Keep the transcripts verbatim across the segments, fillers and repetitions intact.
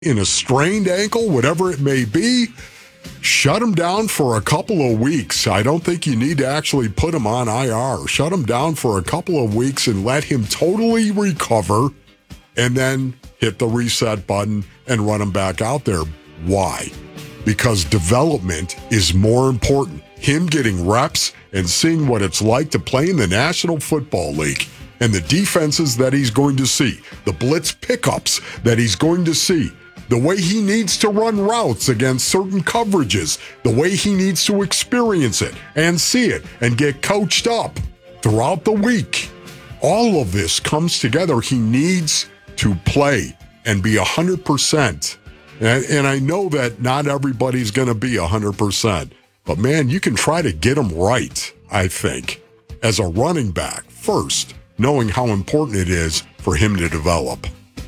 in a strained ankle, whatever it may be, shut him down for a couple of weeks. I don't think you need to actually put him on I R. Shut him down for a couple of weeks and let him totally recover and then hit the reset button and run him back out there. Why? Because development is more important. Him getting reps and seeing what it's like to play in the National Football League and the defenses that he's going to see, the blitz pickups that he's going to see, the way he needs to run routes against certain coverages, the way he needs to experience it and see it and get coached up throughout the week. All of this comes together. He needs to play and be one hundred percent. And, and I know that not everybody's going to be one hundred percent. But, man, you can try to get him right, I think, as a running back first, knowing how important it is for him to develop.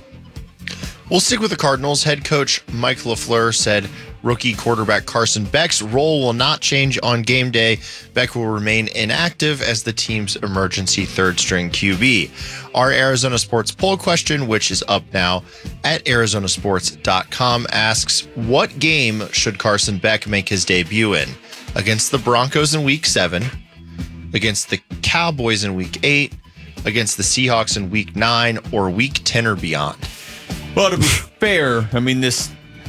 We'll stick with the Cardinals. Head coach Mike LaFleur said rookie quarterback Carson Beck's role will not change on game day. Beck will remain inactive as the team's emergency third-string Q B. Our Arizona Sports poll question, which is up now at arizona sports dot com, asks, what game should Carson Beck make his debut in? Against the Broncos in Week seven, against the Cowboys in Week eight, against the Seahawks in Week nine, or Week ten or beyond? Well, to be fair, I mean, this,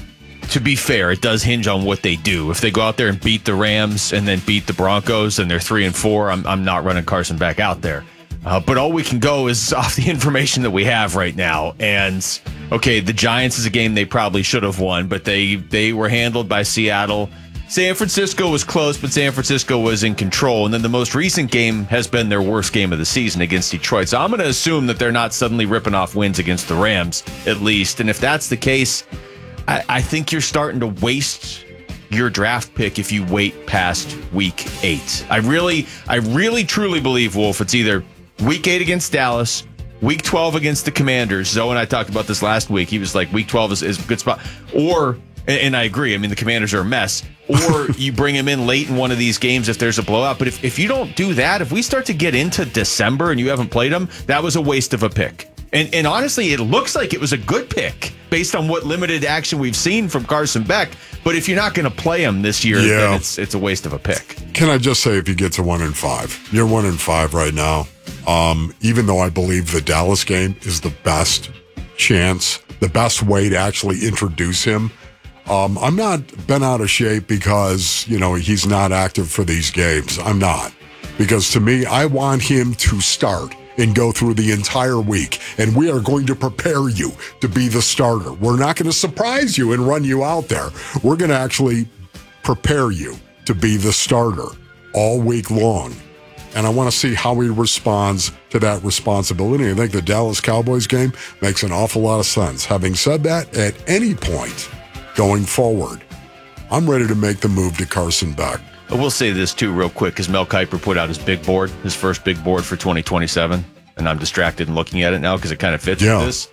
to be fair, it does hinge on what they do. If they go out there and beat the Rams and then beat the Broncos and they're three and four, I'm, I'm not running Carson Beck out there. Uh, but all we can go is off the information that we have right now. And, okay, the Giants is a game they probably should have won, but they, they were handled by Seattle. San Francisco was close, but San Francisco was in control. And then the most recent game has been their worst game of the season against Detroit. So I'm going to assume that they're not suddenly ripping off wins against the Rams, at least. And if that's the case, I, I think you're starting to waste your draft pick if you wait past week eight. I really, I really, truly believe, Wolf, it's either week eight against Dallas, week twelve against the Commanders. Zoe and I talked about this last week. He was like, week twelve is, is a good spot. Or, and, and I agree, I mean, the Commanders are a mess. Or you bring him in late in one of these games if there's a blowout. But if, if you don't do that, if we start to get into December and you haven't played him, that was a waste of a pick. And and honestly, it looks like it was a good pick based on what limited action we've seen from Carson Beck. But if you're not going to play him this year, yeah. then it's it's a waste of a pick. Can I just say, if you get to one and five, you're one and five right now. Um, even though I believe the Dallas game is the best chance, the best way to actually introduce him. Um, I'm not bent out of shape because, you know, he's not active for these games. I'm not. Because to me, I want him to start and go through the entire week. And we are going to prepare you to be the starter. We're not going to surprise you and run you out there. We're going to actually prepare you to be the starter all week long. And I want to see how he responds to that responsibility. I think the Dallas Cowboys game makes an awful lot of sense. Having said that, at any point going forward, I'm ready to make the move to Carson Beck. I will say this, too, real quick, because Mel Kiper put out his big board, his first big board for twenty twenty-seven, and I'm distracted and looking at it now because it kind of fits yeah. with this.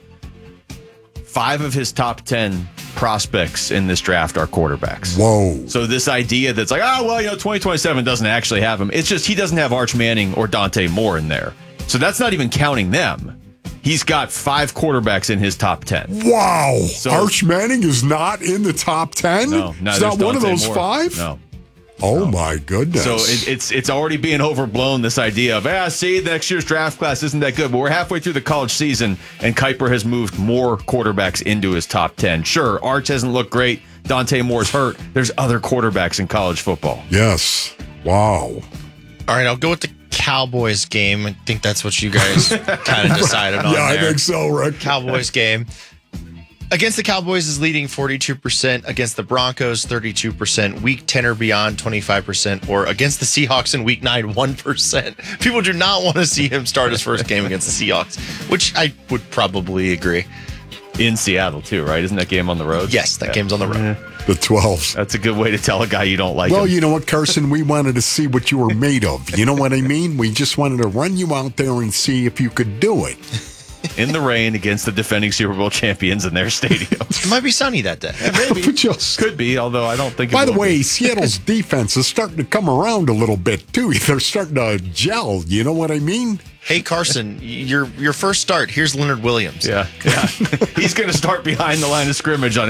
Five of his top ten prospects in this draft are quarterbacks. Whoa. So this idea that's like, oh, well, you know, twenty twenty-seven doesn't actually have him. It's just he doesn't have Arch Manning or Dante Moore in there. So that's not even counting them. He's got five quarterbacks in his top ten. Wow. So, Arch Manning is not in the top ten? No. no He's not one of those Moore. five? No. Oh, no. my goodness. So it, it's it's already being overblown, this idea of, ah, see, next year's draft class isn't that good. But we're halfway through the college season, and Kiper has moved more quarterbacks into his top ten. Sure, Arch hasn't looked great. Dante Moore's hurt. There's other quarterbacks in college football. Yes. Wow. All right, I'll go with the Cowboys game. I think that's what you guys kind of decided on. Yeah, I there. think so, Rick. Cowboys game. Against the Cowboys is leading forty-two percent. Against the Broncos, thirty-two percent. Week ten or beyond, twenty-five percent. Or against the Seahawks in week nine, one percent. People do not want to see him start his first game against the Seahawks, which I would probably agree. In Seattle, too, right? Isn't that game on the road? Yes, that yeah. game's on the road. The twelves. That's a good way to tell a guy you don't like Well, him. you know what, Carson? We wanted to see what you were made of. You know what I mean? We just wanted to run you out there and see if you could do it. In the rain against the defending Super Bowl champions in their stadium. It might be sunny that day. Maybe. Just, Could be, although I don't think it by the will way, be. Seattle's defense is starting to come around a little bit, too. They're starting to gel. You know what I mean? Hey, Carson, your your first start. Here's Leonard Williams. Yeah, yeah. He's going to start behind the line of scrimmage on